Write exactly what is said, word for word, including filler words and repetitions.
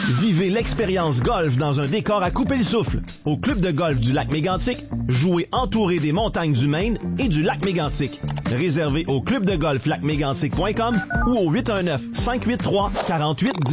Vivez l'expérience golf dans un décor à couper le souffle. Au Club de golf du lac Mégantic, jouez entouré des montagnes du Maine et du lac Mégantic. Réservez au club de golf lac mégantic point com ou au huit un neuf, cinq huit trois, quatre huit un zéro.